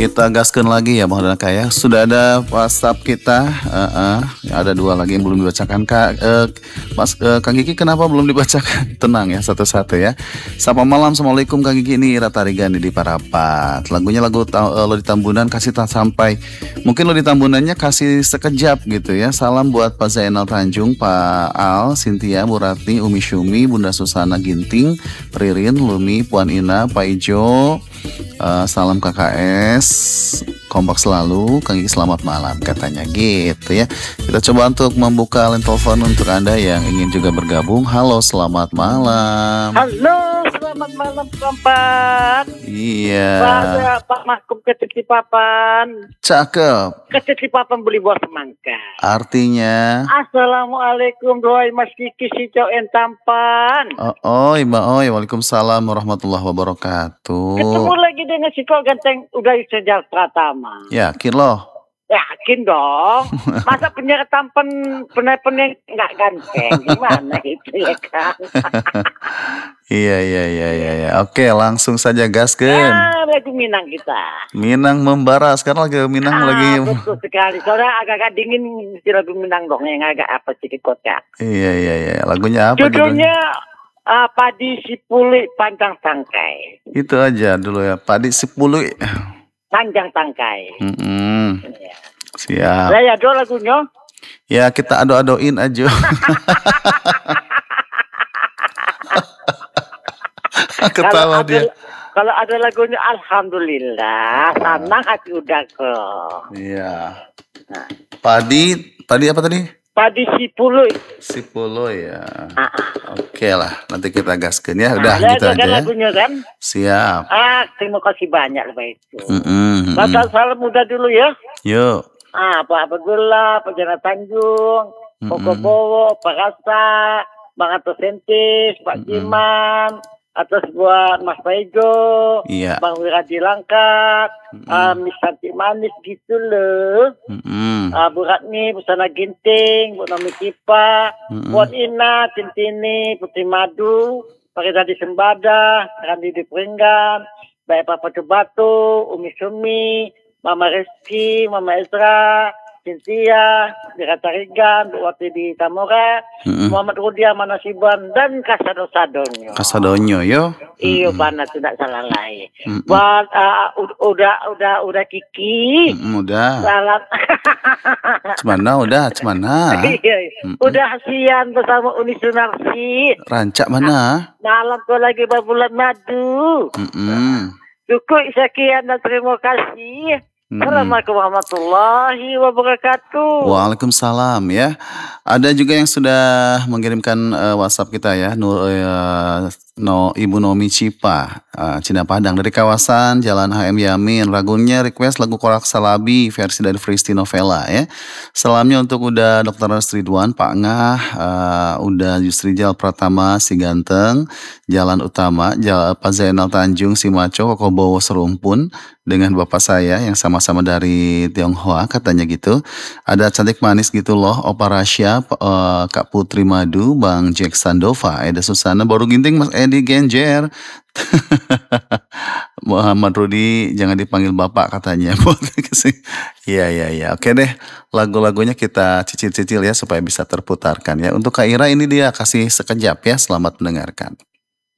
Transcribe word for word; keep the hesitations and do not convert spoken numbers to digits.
Kita gaskan lagi ya Bang Danaka ya. Sudah ada WhatsApp kita, uh, uh, ada dua lagi yang belum dibacakan. Kak, uh, Mas uh, Kang Gigi kenapa belum dibacakan? Tenang ya satu-satu ya. Selamat malam, assalamualaikum Kang Gigi, ini Ira Tarigani di Parapat. Lagunya lagu uh, Lo di Tambunan kasih tak sampai. Mungkin Lo di Tambunannya kasih sekejap gitu ya. Salam buat Pak Zainal Tanjung, Pak Al, Cynthia, Bu Ratni, Umi Syumi, Bunda Susana Ginting, Ririn, Lumi, Puan Ina, Pak Ijo. Uh, salam K K S, kompak selalu, Kang Gigi selamat malam katanya gitu ya. Kita coba untuk membuka line telepon untuk Anda yang ingin juga bergabung. Halo, selamat malam. Halo, selamat malam Kompak. Iya. Saya Pak Mahkum Ketitipapan. Cakep. Ketitipapan beli buah semangka. Artinya Assalamualaikum doai Mas Kiki si en tampan. Oh, oh, Mbak Oi, waalaikumsalam warahmatullahi wabarakatuh. Ketemu lagi dengan si kau ganteng udah sejak Pratama. Yakin loh? Yakin dong. Masa penyiar tampan penyiar nggak ganteng gimana itu ya kan? Iya iya iya iya iya. Oke, langsung saja gasken. Ya, lagu Minang kita. Minang membara, sekarang lagi Minang ah, lagi. Betul sekali. Soalnya agak-agak dingin si lagu Minang dong yang agak apa sedikit kocak. Iya iya iya. Lagunya apa? Judulnya uh, Padi Sipuli Panjang Tangkai. Itu aja dulu ya. Padi Sipuli Panjang Tangkai. Mm-mm. Ya. Siap. Saya do lagunya. Ya kita ado-adoin aja. Ketawa kalau dia. Ada, kalau ada lagunya Alhamdulillah, senang hati udah kok. Iya. Nah. Padi, padi apa tadi? Padi Sipului. Sipului ya. Ah. Oke lah, nanti kita gaskan ya. Udah nah, gitu aja ya. Lagunya, kan? Siap. Ah, terima kasih banyak Pak itu. Mm-mm, Batal salam muda dulu ya. Yuk. Ah, Pak Abdullah, Pak Jana Tanjung, Koko Bowo, Pak Rasa, Bang Ato Sentis, Pak Jiman, atas buat Mas Paijo, iya. Bang Wiradi Langkat, uh, Miss Santi Manis gitu loh. Mm-hmm. Uh, Bu Ratni, Bu Sana Ginting, Bu Nomi Kipa, mm-hmm. Buat Ina, Tintini, Putri Madu, Pak Rizadi Sembada, Randi di Peringgan, Baik Papa Batu, Umi Sumi, Mama Rizky, Mama Ezra, Cynthia, Dira Tarigan, Bu Wati di Tamora, mm-hmm. Muhammad Rudia Manasiban, dan Kasado-Sadonyo. Kasadonyo, yo. Iyo, mm-hmm. Bana tidak salah lain. Mm-hmm. Buat uh, udah udah udah Kiki. Mm-hmm, udah. Salam. Cemana udah, cemana. Mm-hmm. Udah Sian bersama Uni Sunarsi. Rancak mana? Malam tuh lagi berbulan madu. Mm-hmm. Cukup sekian dan terima kasih. Assalamualaikum warahmatullahi wabarakatuh. Waalaikumsalam ya. Ada juga yang sudah mengirimkan uh, WhatsApp kita ya, Nur, uh, no, Ibu Nomi Cipa, uh, Cina Padang dari kawasan Jalan H M Yamin. Lagunya request lagu Korak Salabi versi dari Fristi Novela ya. Salamnya untuk udah Dokter Ridwan, Pak Ngah, uh, udah Yusrijal Pratama si Ganteng, Jalan Utama, Jalan Pak Zainal Tanjung si Maco, Koko Bowo Serumpun dengan bapak saya yang sama-sama dari Tionghoa katanya gitu. Ada cantik manis gitu loh, Opa Rasya, uh, Kak Putri Madu, Bang Jack Sandova, Eda Susana, baru ginting Mas Edi Genjer. Muhammad Rudi jangan dipanggil bapak katanya. Iya iya iya. Oke deh, lagu-lagunya kita cicil-cicil ya supaya bisa terputarkan ya. Untuk Kak Ira ini dia kasih sekejap ya. Selamat mendengarkan.